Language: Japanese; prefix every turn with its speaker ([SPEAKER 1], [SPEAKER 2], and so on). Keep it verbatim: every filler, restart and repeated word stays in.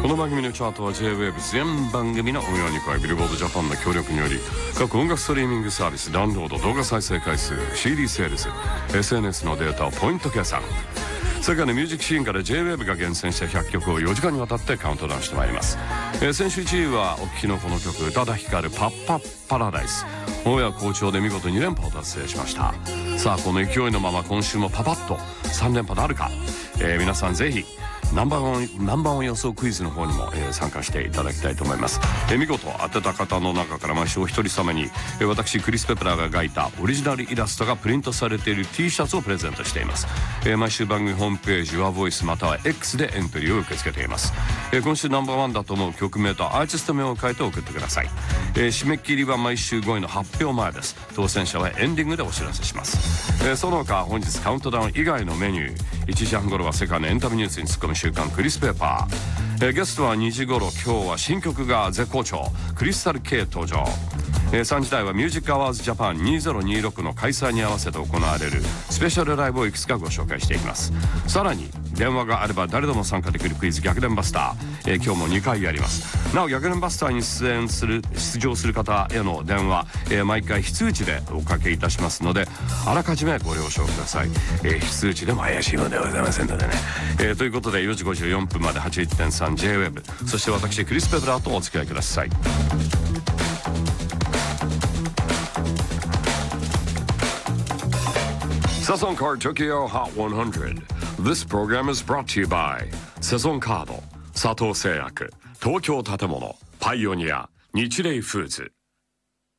[SPEAKER 1] この番組のチャートは ジェイウェーブ 全番組の運用に加えビルボードジャパンの協力により各音楽ストリーミングサービスダウンロード動画再生回数 シーディー セールス エスエヌエス のデータをポイント計算世界のミュージックシーンから ジェイウェーブ が厳選したひゃっきょくをよじかんにわたってカウントダウンしてまいります、えー、先週いちいはお聴きのこの曲宇多田ヒカルパッパッパラダイスオンエア好調で見事に連覇を達成しました。さあこの勢いのまま今週もパパッとさん連覇なるか、えー、皆さんぜひナンバーワンナンバーワン予想クイズの方にも、えー、参加していただきたいと思います、えー、見事当てた方の中から毎週お一人様に、えー、私クリス・ペプラーが描いたオリジナルイラストがプリントされている T シャツをプレゼントしています、えー、毎週番組ホームページはボイスまたは X でエントリーを受け付けています、えー、今週ナンバーワンだと思う曲名とアーティスト名を書いて送ってください、えー、締め切りは毎週ごいの発表前です。当選者はエンディングでお知らせします、えー、その他本日カウントダウン以外のメニューいちじはん頃は世界のエンタメニュースに突っ込む週刊クリスペーパー、えー、ゲストはにじ頃今日は新曲が絶好調クリスタル K 登場、えー、さんじ台はミュージックアワーズジャパンにせんにじゅうろくの開催に合わせて行われるスペシャルライブをいくつかご紹介していきます。さらに電話があれば誰でも参加できるクイズ逆転バスター、えー、今日もにかいやります。なお逆転バスターに出演する出場する方への電話、えー、毎回非通知でおかけいたしますのであらかじめご了承ください、えー、非通知でも怪しいのではございませんのでね、えー、ということでよじごじゅうよんぷんまで はちじゅういってんさん ジェイウェーブ そして私クリス・ペプラーとお付き合いください。セゾンカード Tokyo Hot ひゃく This program is brought to you by セゾンカード佐藤製薬東京建物パイオニア日霊フーズ